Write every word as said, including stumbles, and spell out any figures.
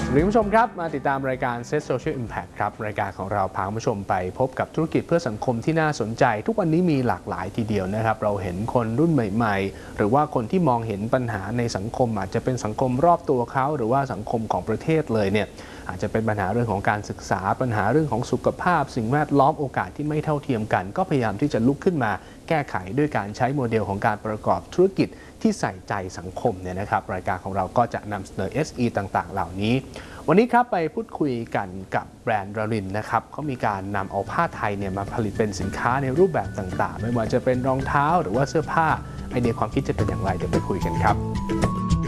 คุณผู้ชมครับมาติดตามรายการ Set Social Impact ครับรายการของเราพาคุณผู้ชมไปพบกับธุรกิจเพื่อสังคมที่น่าสนใจทุกวันนี้มีหลากหลายทีเดียวนะครับเราเห็นคนรุ่นใหม่ๆหรือว่าคนที่มองเห็นปัญหาในสังคมอาจจะเป็นสังคมรอบตัวเขาหรือว่าสังคมของประเทศเลยเนี่ยอาจจะเป็นปัญหาเรื่องของการศึกษาปัญหาเรื่องของสุขภาพสิ่งแวดล้อมโอกาสที่ไม่เท่าเทียมกันก็พยายามที่จะลุกขึ้นมาแก้ไขด้วยการใช้โมเดลของการประกอบธุรกิจที่ใส่ใจสังคมเนี่ยนะครับรายการของเราก็จะนำเสนอ เอส อี ต่างๆเหล่านี้วันนี้ครับไปพูดคุยกันกับแบรนด์รารินนะครับเขามีการนำเอาผ้าไทยเนี่ยมาผลิตเป็นสินค้าในรูปแบบต่างๆไม่ว่าจะเป็นรองเท้าหรือว่าเสื้อผ้าไอเดียความคิดจะเป็นอย่างไรเดี๋ยวไปคุยกันครับ